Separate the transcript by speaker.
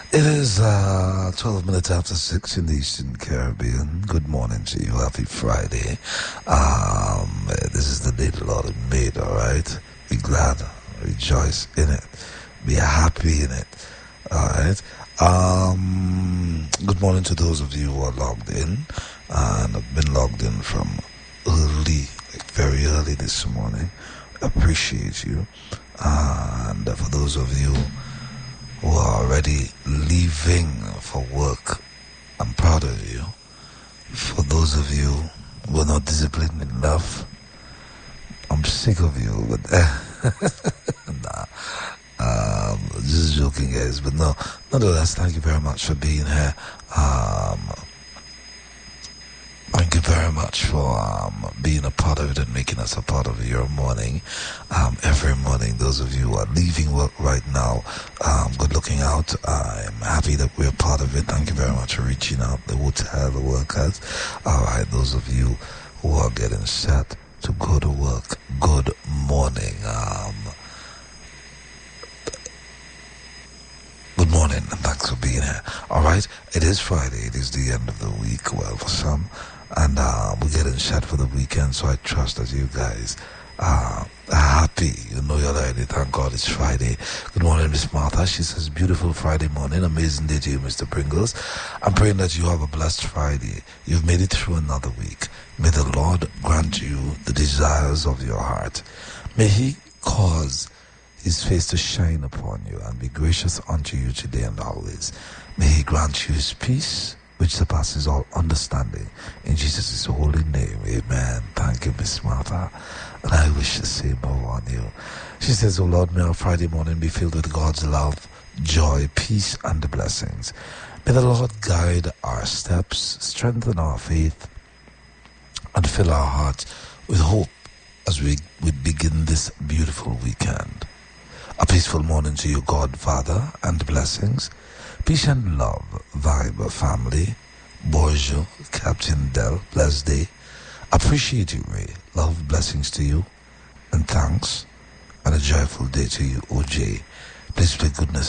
Speaker 1: It is 12 minutes after 6 in the Eastern Caribbean. Good morning to you. Happy Friday. This is the day the Lord has made, alright? Be glad, rejoice in it, be happy in it, alright? Good morning to those of you who are logged in and have been logged in from early, like very early this morning. Appreciate you. And for those of you who are already leaving for work, I'm proud of you. For those of you who are not disciplined enough, I'm sick of you. But just joking, guys. But no, nonetheless, thank you very much for being here. Thank you very much for being a part of it and making us a part of your morning. Every morning, those of you who are leaving work right now, good looking out. I'm happy that we're part of it. Thank you very much for reaching out, the hotel, the workers. All right, those of you who are getting set to go to work, good morning. Good morning and thanks for being here. All right, it is Friday. It is the end of the week. Well, for some. And we're getting set for the weekend, so I trust that you guys are happy. You know you're already. Thank God it's Friday. Good morning, Miss Martha. She says, beautiful Friday morning. Amazing day to you, Mr. Pringles. I'm praying that you have a blessed Friday. You've made it through another week. May the Lord grant you the desires of your heart. May He cause His face to shine upon you and be gracious unto you today and always. May He grant you His peace, which surpasses all understanding. In Jesus' holy name, amen. Thank you, Miss Martha. And I wish the same on you. She says, oh Lord, may our Friday morning be filled with God's love, joy, peace, and blessings. May the Lord guide our steps, strengthen our faith, and fill our hearts with hope as we begin this beautiful weekend. A peaceful morning to you, God, Father, and blessings. Peace and love, Vibe family. Bonjour, Captain Del, blessed day. Appreciate you, Ray. Love, blessings to you, and thanks, and a joyful day to you, OJ. Please play goodness